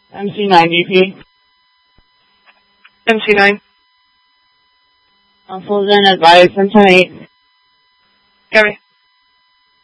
MC9 DP. MC9. Full in advice, 10-8. Gary.